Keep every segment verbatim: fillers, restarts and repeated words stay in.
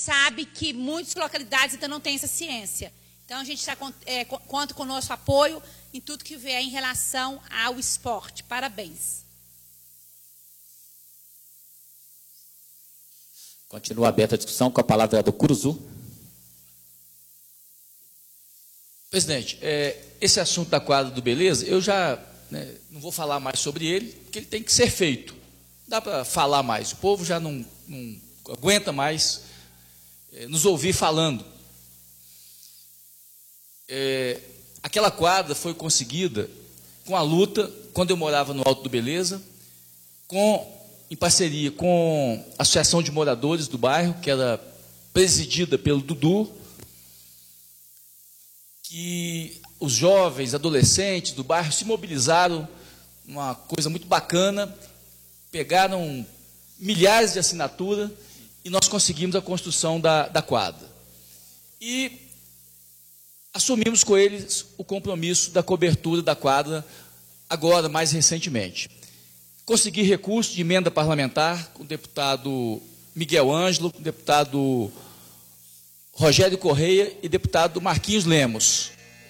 sabe que muitas localidades ainda não têm essa ciência. Então, a gente tá, é, conta com o nosso apoio em tudo que vier em relação ao esporte. Parabéns. Continua aberta a discussão com a palavra do Curuzu. Presidente, é, esse assunto da quadra do Beleza, eu já né, não vou falar mais sobre ele, porque ele tem que ser feito. Dá para falar mais. O povo já não, não aguenta mais é, nos ouvir falando. É, aquela quadra foi conseguida com a luta, quando eu morava no Alto do Beleza, com, em parceria com a Associação de Moradores do bairro, que era presidida pelo Dudu, que os jovens, adolescentes do bairro se mobilizaram, uma coisa muito bacana, pegaram milhares de assinaturas e nós conseguimos a construção da, da quadra. E assumimos com eles o compromisso da cobertura da quadra, agora, mais recentemente. Consegui recurso de emenda parlamentar com o deputado Miguel Ângelo, com o deputado Rogério Correia e deputado Marquinhos Lemos.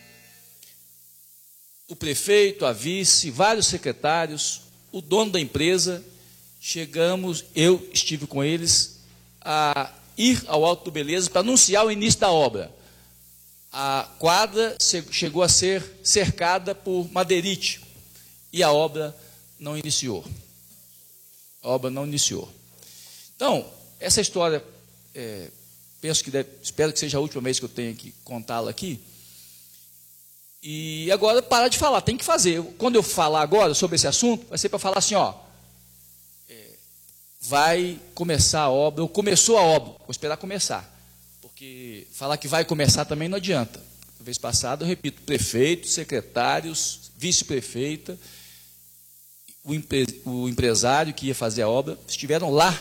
O prefeito, a vice, vários secretários, o dono da empresa, chegamos, eu estive com eles, a ir ao Alto do Beleza para anunciar o início da obra. A quadra chegou a ser cercada por madeirite e a obra não iniciou. A obra não iniciou. Então, essa história, é, penso que deve, espero que seja a última vez que eu tenha que contá-la aqui. E agora, parar de falar, tem que fazer. Quando eu falar agora sobre esse assunto, vai ser para falar assim, ó, é, vai começar a obra, ou começou a obra, vou esperar começar. Porque falar que vai começar também não adianta. A vez passada, eu repito, prefeito, secretários, vice-prefeita, o, empre, o empresário que ia fazer a obra, estiveram lá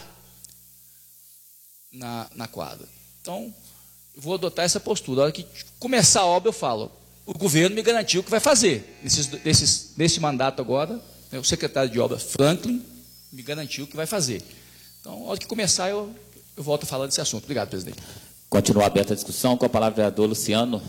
na, na quadra. Então, eu vou adotar essa postura. Na hora que começar a obra, eu falo, o governo me garantiu que vai fazer. Nesses, nesses, nesse mandato agora, né, o secretário de obra, Franklin, me garantiu que vai fazer. Então, na hora que começar, eu, eu volto a falar desse assunto. Obrigado, presidente. Continua aberta a discussão com a palavra do vereador Luciano.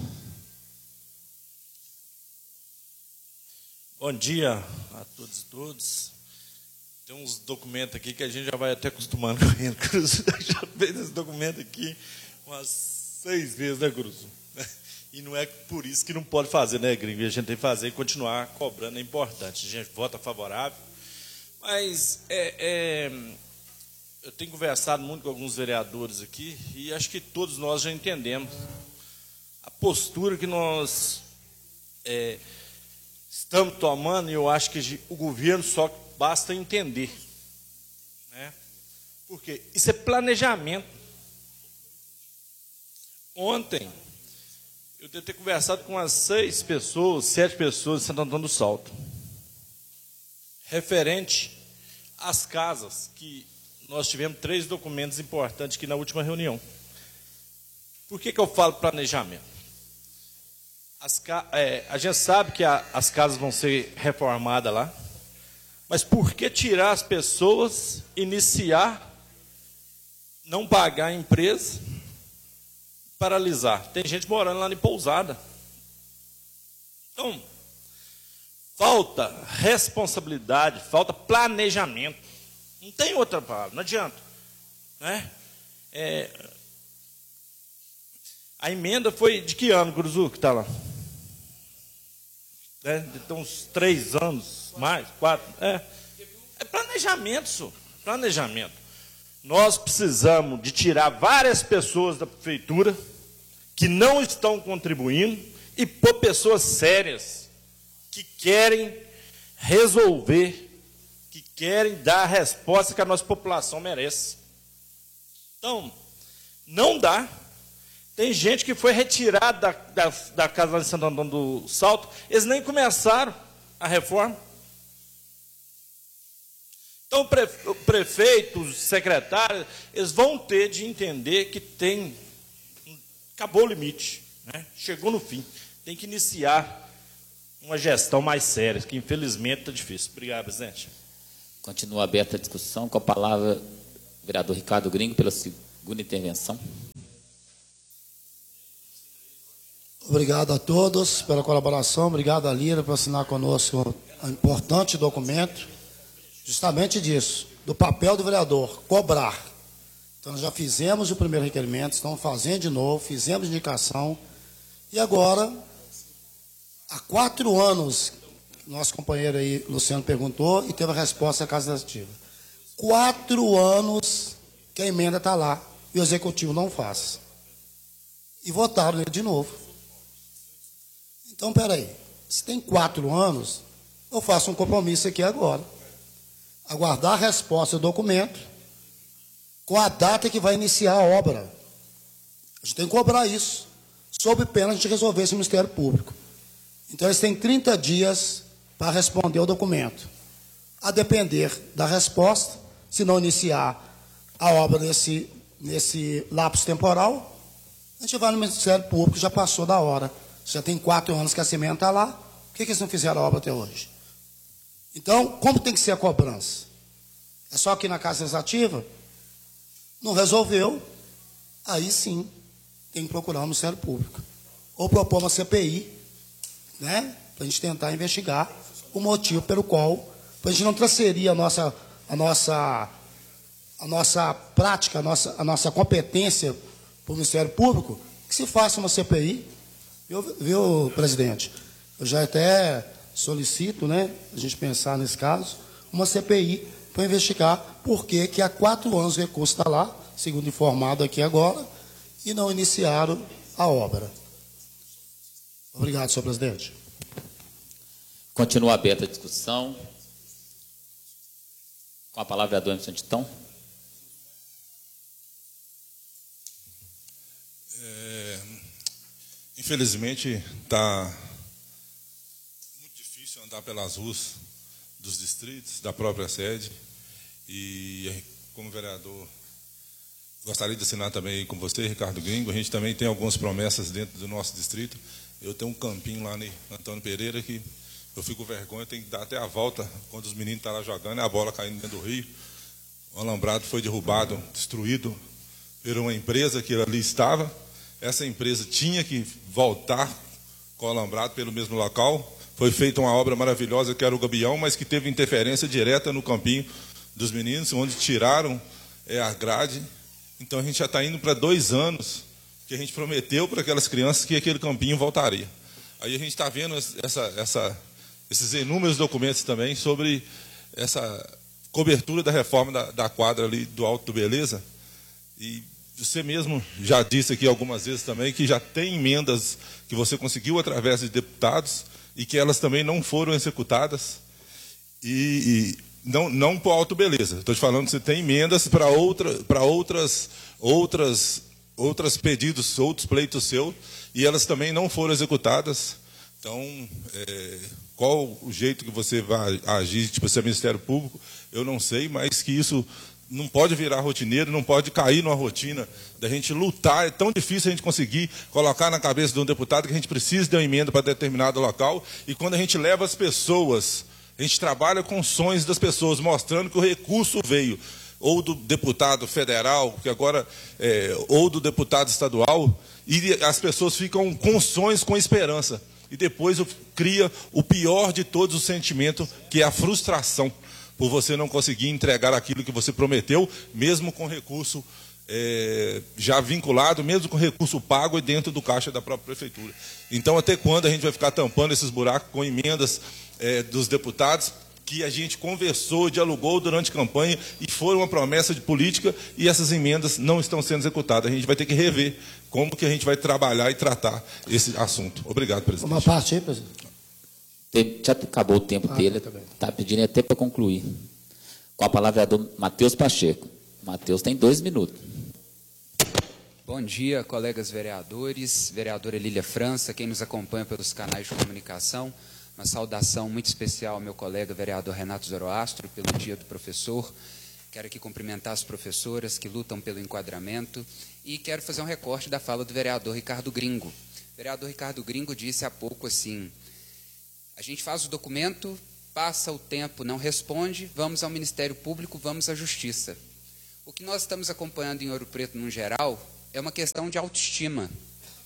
Bom dia a todos e todas. Tem uns documentos aqui que a gente já vai até acostumando com ele. Cruz já fez esse documento aqui umas seis vezes, né, Cruz? E não é por isso que não pode fazer, né, gringo? A gente tem que fazer e continuar cobrando, é importante. A gente vota favorável. Mas é, é, eu tenho conversado muito com alguns vereadores aqui e acho que todos nós já entendemos a postura que nós é, estamos tomando, e eu acho que o governo só basta entender. Né? Porque isso é planejamento. Ontem, eu devo ter conversado com umas seis pessoas, sete pessoas de Santo Antônio do Salto, referente às casas, que nós tivemos três documentos importantes aqui na última reunião. Por que que eu falo planejamento? As, é, a gente sabe que a, as casas vão ser reformadas lá, mas por que tirar as pessoas, iniciar, não pagar a empresa, paralisar? Tem gente morando lá em Pousada. Então, falta responsabilidade, falta planejamento. Não tem outra palavra, não adianta. Né? É, a emenda foi de que ano, Curuzu, que está lá? É, então, uns três anos, mais, quatro. É, é planejamento, senhor, planejamento. Nós precisamos de tirar várias pessoas da prefeitura que não estão contribuindo e pôr pessoas sérias que querem resolver, que querem dar a resposta que a nossa população merece. Então, não dá. Tem gente que foi retirada da, da, da casa lá de Santo Antônio do Salto, eles nem começaram a reforma. Então, o, prefe, o prefeito, os secretários, eles vão ter de entender que tem, acabou o limite, né? Chegou no fim. Tem que iniciar uma gestão mais séria, que infelizmente está difícil. Obrigado, presidente. Continua aberta a discussão com a palavra do vereador Ricardo Gringo, pela segunda intervenção. Obrigado a todos pela colaboração, obrigado a Lira por assinar conosco um importante documento, justamente disso, do papel do vereador, cobrar. Então, nós já fizemos o primeiro requerimento, estamos fazendo de novo, fizemos indicação, e agora, há quatro anos, nosso companheiro aí, Luciano, perguntou, e teve a resposta da Casa Legislativa. Quatro anos que a emenda está lá, e o Executivo não faz. E votaram nele de novo. Então, peraí, se tem quatro anos, eu faço um compromisso aqui agora. Aguardar a resposta do documento com a data que vai iniciar a obra. A gente tem que cobrar isso, sob pena de resolver esse Ministério Público. Então, eles têm trinta dias para responder o documento. A depender da resposta, se não iniciar a obra nesse, nesse lapso temporal, a gente vai no Ministério Público, já passou da hora. Já tem quatro anos que a cimenta está lá. Por que, que eles não fizeram a obra até hoje? Então, como tem que ser a cobrança? É só aqui na Casa Legislativa? Não resolveu? Aí sim, tem que procurar o Ministério Público. Ou propor uma C P I, né? Para a gente tentar investigar o motivo pelo qual, para a gente não transferir a nossa, a nossa, a nossa prática, a nossa, a nossa competência para o Ministério Público, que se faça uma C P I. Viu, viu, presidente? Eu já até solicito, né, a gente pensar nesse caso, uma C P I para investigar por que que há quatro anos o recurso está lá, segundo informado aqui agora, e não iniciaram a obra. Obrigado, senhor presidente. Continua aberta a discussão. Com a palavra, vereador Emerson Titão. Infelizmente, está muito difícil andar pelas ruas dos distritos, da própria sede. E, como vereador, gostaria de assinar também com você, Ricardo Gringo. A gente também tem algumas promessas dentro do nosso distrito. Eu tenho um campinho lá no Antônio Pereira que eu fico com vergonha, tenho que dar até a volta quando os meninos estão lá jogando, a bola caindo dentro do rio. O alambrado foi derrubado, destruído por uma empresa que ali estava. Essa empresa tinha que voltar com o alambrado pelo mesmo local. Foi feita uma obra maravilhosa que era o Gabião, mas que teve interferência direta no campinho dos meninos, onde tiraram é, a grade. Então a gente já está indo para dois anos que a gente prometeu para aquelas crianças que aquele campinho voltaria. Aí a gente está vendo essa, essa, esses inúmeros documentos também sobre essa cobertura da reforma da, da quadra ali do Alto do Beleza. E você mesmo já disse aqui algumas vezes também que já tem emendas que você conseguiu através de deputados e que elas também não foram executadas. E, e não, não por Alto Beleza. Estou te falando que você tem emendas para outra, para outras, outras, outras pedidos, outros pleitos seus, e elas também não foram executadas. Então, é, qual o jeito que você vai agir, tipo, se é Ministério Público, eu não sei, mas que isso não pode virar rotineiro, não pode cair numa rotina da gente lutar. É tão difícil a gente conseguir colocar na cabeça de um deputado que a gente precisa de uma emenda para determinado local, e quando a gente leva as pessoas, a gente trabalha com sonhos das pessoas, mostrando que o recurso veio, ou do deputado federal, que agora é, ou do deputado estadual, e as pessoas ficam com sonhos, com esperança. E depois cria o pior de todos os sentimentos, que é a frustração, por você não conseguir entregar aquilo que você prometeu, mesmo com recurso é, já vinculado, mesmo com recurso pago e dentro do caixa da própria prefeitura. Então, até quando a gente vai ficar tampando esses buracos com emendas é, dos deputados, que a gente conversou, dialogou durante a campanha, e foi uma promessa de política, e essas emendas não estão sendo executadas. A gente vai ter que rever como que a gente vai trabalhar e tratar esse assunto. Obrigado, presidente. Uma parte aí, presidente. Já acabou o tempo ah, dele, está pedindo até para concluir. Com a palavra, vereador Matheus Pacheco. Matheus tem dois minutos. Bom dia, colegas vereadores, vereadora Lília França, quem nos acompanha pelos canais de comunicação. Uma saudação muito especial ao meu colega vereador Renato Zoroastro, pelo Dia do Professor. Quero aqui cumprimentar as professoras que lutam pelo enquadramento e quero fazer um recorte da fala do vereador Ricardo Gringo. O vereador Ricardo Gringo disse há pouco assim: a gente faz o documento, passa o tempo, não responde, vamos ao Ministério Público, vamos à Justiça. O que nós estamos acompanhando em Ouro Preto, no geral, é uma questão de autoestima.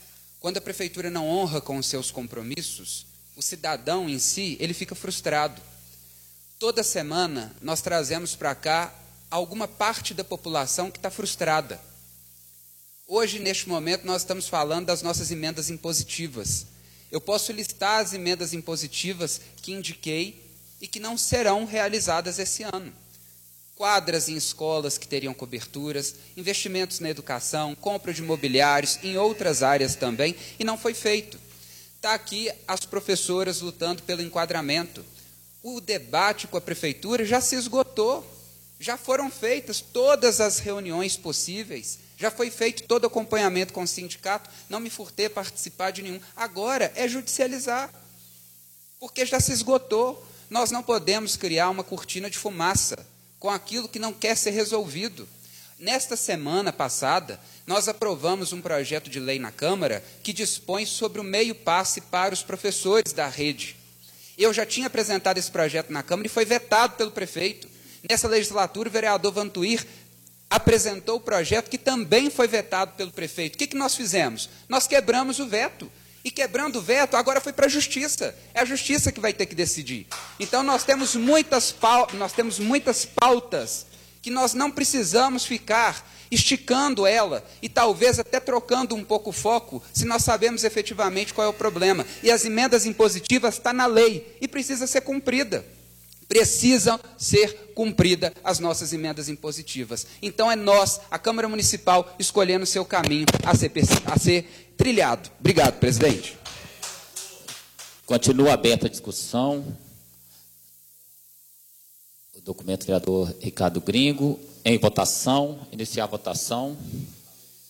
Quando a prefeitura não honra com os seus compromissos, o cidadão em si, ele fica frustrado. Toda semana nós trazemos para cá alguma parte da população que está frustrada. Hoje, neste momento, nós estamos falando das nossas emendas impositivas. Eu posso listar as emendas impositivas que indiquei e que não serão realizadas esse ano. Quadras em escolas que teriam coberturas, investimentos na educação, compra de mobiliários, em outras áreas também, e não foi feito. Está aqui as professoras lutando pelo enquadramento. O debate com a prefeitura já se esgotou, já foram feitas todas as reuniões possíveis, já foi feito todo o acompanhamento com o sindicato, não me furtei a participar de nenhum. Agora é judicializar, porque já se esgotou. Nós não podemos criar uma cortina de fumaça com aquilo que não quer ser resolvido. Nesta semana passada, nós aprovamos um projeto de lei na Câmara que dispõe sobre o meio passe para os professores da rede. Eu já tinha apresentado esse projeto na Câmara e foi vetado pelo prefeito. Nessa legislatura, o vereador Vantuir apresentou o projeto que também foi vetado pelo prefeito. O que, que nós fizemos? Nós quebramos o veto. E quebrando o veto, agora foi para a justiça. É a justiça que vai ter que decidir. Então, nós temos muitas, pau- nós temos muitas pautas que nós não precisamos ficar esticando ela e talvez até trocando um pouco o foco, se nós sabemos efetivamente qual é o problema. E as emendas impositivas estão na lei e precisa ser cumprida. Precisam ser cumpridas as nossas emendas impositivas. Então, é nós, a Câmara Municipal, escolhendo o seu caminho a ser, a ser trilhado. Obrigado, presidente. Continua aberta a discussão. O documento do vereador Ricardo Gringo. Em votação. Iniciar a votação.